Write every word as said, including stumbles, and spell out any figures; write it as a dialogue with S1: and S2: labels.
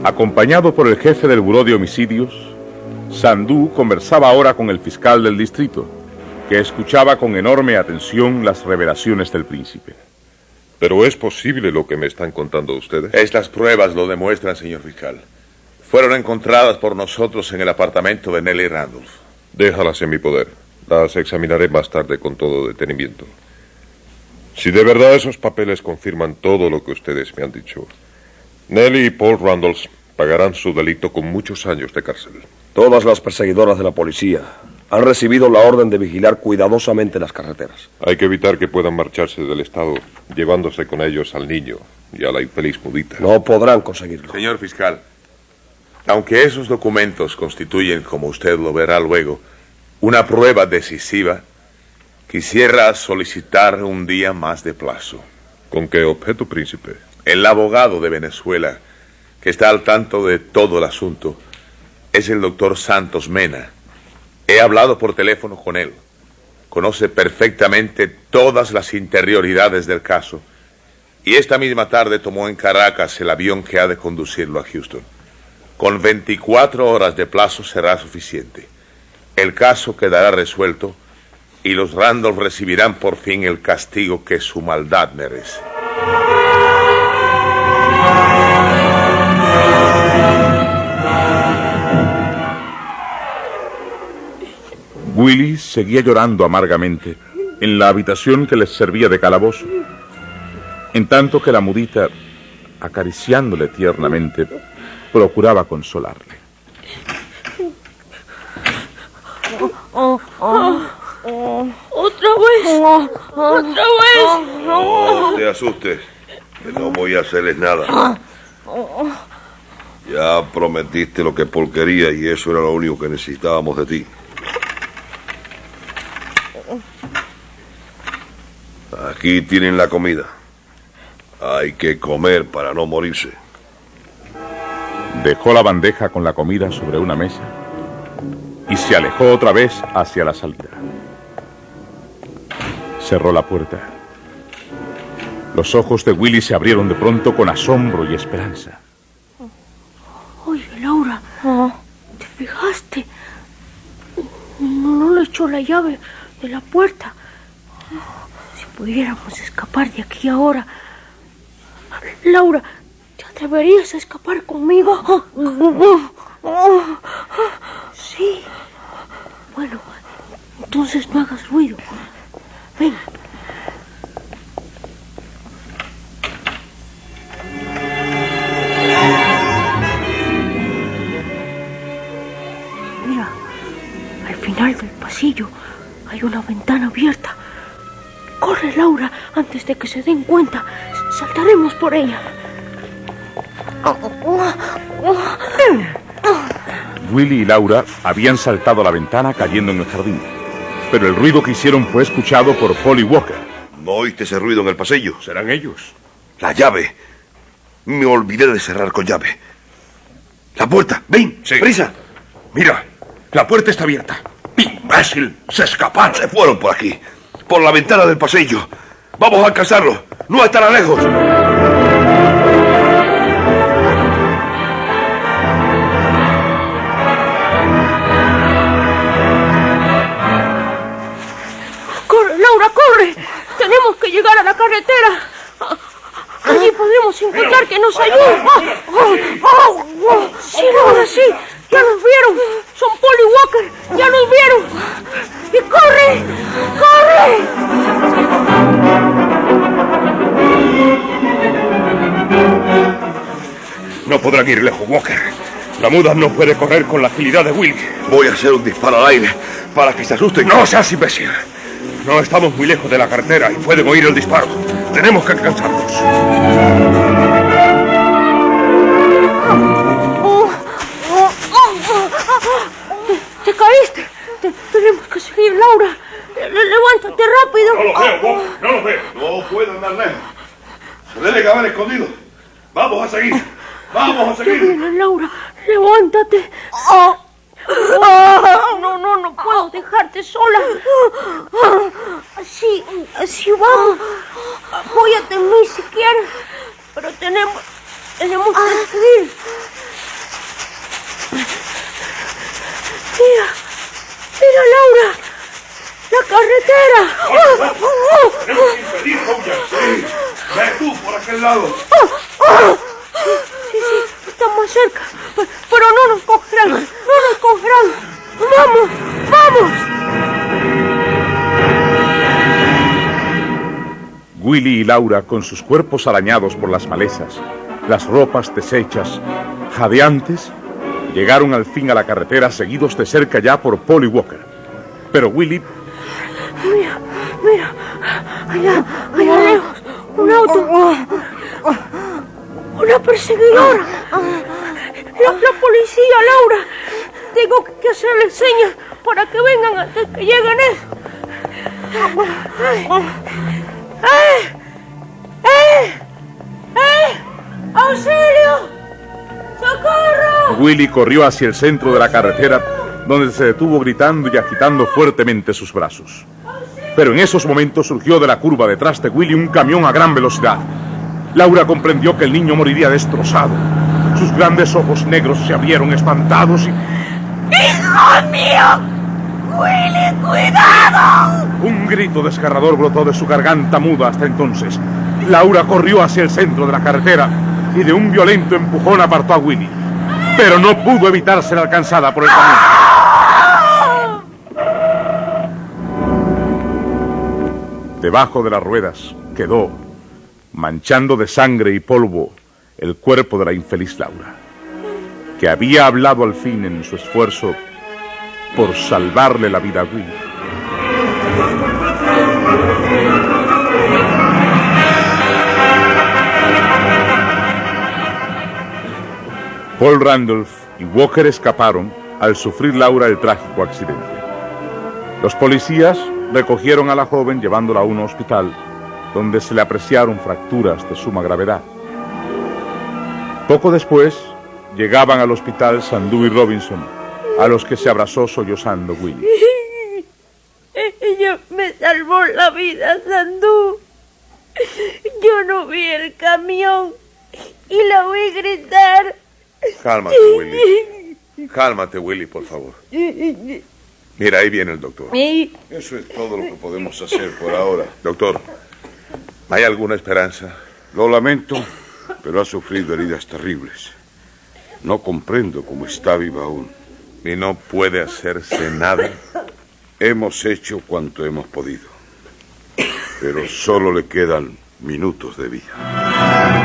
S1: Acompañado por el jefe del buró de homicidios, Sandú conversaba ahora con el fiscal del distrito, que escuchaba con enorme atención las revelaciones del príncipe.
S2: ¿Pero es posible lo que me están contando ustedes?
S3: Estas pruebas lo demuestran, señor fiscal. Fueron encontradas por nosotros en el apartamento de Nellie Randolph.
S2: Déjalas en mi poder. Las examinaré más tarde con todo detenimiento. Si de verdad esos papeles confirman todo lo que ustedes me han dicho, Nellie y Paul Randolph pagarán su delito con muchos años de cárcel.
S4: Todas las perseguidoras de la policía han recibido la orden de vigilar cuidadosamente las carreteras.
S2: Hay que evitar que puedan marcharse del estado, llevándose con ellos al niño y a la infeliz mudita.
S4: No podrán conseguirlo.
S3: Señor fiscal, aunque esos documentos constituyen, como usted lo verá luego, una prueba decisiva, quisiera solicitar un día más de plazo.
S2: ¿Con qué objeto, príncipe?
S3: El abogado de Venezuela, que está al tanto de todo el asunto, es el doctor Santos Mena. He hablado por teléfono con él. Conoce perfectamente todas las interioridades del caso. Y esta misma tarde tomó en Caracas el avión que ha de conducirlo a Houston. Con veinticuatro horas de plazo será suficiente. El caso quedará resuelto y los Randolph recibirán por fin el castigo que su maldad merece.
S1: Willie seguía llorando amargamente en la habitación que les servía de calabozo, en tanto que la mudita, acariciándole tiernamente, procuraba consolarle.
S5: Oh, oh, oh. ¡Otra vez! Oh, oh, ¡Otra vez!
S6: No, no te asustes, que no voy a hacerles nada. Ya prometiste lo que Paul quería y eso era lo único que necesitábamos de ti. Aquí tienen la comida. Hay que comer para no morirse.
S1: Dejó la bandeja con la comida sobre una mesa y se alejó otra vez hacia la salida. Cerró la puerta. Los ojos de Willie se abrieron de pronto con asombro y esperanza.
S5: Oye, Laura, ¿te fijaste? No le echó la llave de la puerta. Si pudiéramos escapar de aquí ahora. Laura, ¿te atreverías a escapar conmigo? Sí. Bueno, entonces no hagas ruido. Ven. Mira, al final del pasillo hay una ventana abierta. Corre, Laura, antes de que se den cuenta. Saltaremos por ella.
S1: Willie y Laura habían saltado a la ventana cayendo en el jardín, pero el ruido que hicieron fue escuchado por Polly Walker.
S6: ¿No oíste ese ruido en el pasillo?
S1: ¿Serán ellos?
S6: La llave. Me olvidé de cerrar con llave. La puerta, ven,
S7: sí.
S6: Prisa.
S7: Mira, la puerta está abierta. ¡Imbécil! Se escaparon.
S6: Se fueron por aquí, por la ventana del pasillo. Vamos a alcanzarlo. No estará lejos.
S5: ¡Corre, Laura, corre! Tenemos que llegar a la carretera. Allí podremos encontrar que nos ayude. Sí, Laura, sí. Ya nos vieron. Son Polly Walker. Ya nos vieron. ¡Y corre! ¡Corre!
S7: No podrán ir lejos, Walker. La muda no puede correr con la agilidad de Willie.
S6: Voy a hacer un disparo al aire para que se asusten.
S7: No seas imbécil. No estamos muy lejos de la carretera y pueden oír el disparo. Tenemos que alcanzarlos.
S5: Te, te caíste. Te, tenemos que seguir, Laura. Le, levántate rápido.
S6: No lo veo, Bob. No lo veo. No puedo andar lejos. Se debe que haber escondido. Vamos a seguir. Vamos a seguir.
S5: Ya viene, Laura. Levántate. No, no, no puedo dejarte sola. Así, así vamos. Apóyate en mí si quieres. Pero tenemos, tenemos que seguir. Mira, mira, Laura, la carretera.
S6: ¡Debemos impedir que huyan! ¡Sí! ¡Ve tú por aquel lado!
S5: Sí, sí, están más cerca, pero no nos cogerán, no nos cogerán. ¡Vamos, vamos!
S1: Willy y Laura, con sus cuerpos arañados por las malezas, las ropas deshechas, jadeantes, llegaron al fin a la carretera, seguidos de cerca ya por Polly Walker. Pero Willy...
S5: Mira, mira, allá, allá lejos, un auto, una perseguidora. La, la policía, Laura. Tengo que hacerles señas para que vengan antes que lleguen ellos. ¡Eh! ¡Eh! ¡Eh! ¡Eh! ¡Auxilio! ¡Socorro!
S1: Willy corrió hacia el centro de la carretera, donde se detuvo gritando y agitando fuertemente sus brazos. Pero en esos momentos surgió de la curva detrás de Willy un camión a gran velocidad. Laura comprendió que el niño moriría destrozado. Sus grandes ojos negros se abrieron espantados y...
S5: ¡Hijo mío! ¡Willy, cuidado!
S1: Un grito desgarrador brotó de su garganta muda hasta entonces. Laura corrió hacia el centro de la carretera y de un violento empujón apartó a Willy. Pero no pudo evitar ser alcanzada por el camión. Debajo de las ruedas quedó, manchando de sangre y polvo, el cuerpo de la infeliz Laura, que había hablado al fin en su esfuerzo por salvarle la vida a Willy. Paul Randolph y Walker escaparon al sufrir Laura el trágico accidente. Los policías recogieron a la joven llevándola a un hospital donde se le apreciaron fracturas de suma gravedad. Poco después llegaban al hospital Sandú y Robinson, a los que se abrazó sollozando Willy.
S5: Ella me salvó la vida, Sandú. Yo no vi el camión y la oí gritar.
S3: Cálmate, Willy. Cálmate, Willy, por favor. Mira, ahí viene el doctor.
S6: Eso es todo lo que podemos hacer por ahora.
S3: Doctor, ¿hay alguna esperanza?
S6: Lo lamento, pero ha sufrido heridas terribles. No comprendo cómo está viva aún.
S3: ¿Y no puede hacerse nada?
S6: Hemos hecho cuanto hemos podido, pero solo le quedan minutos de vida.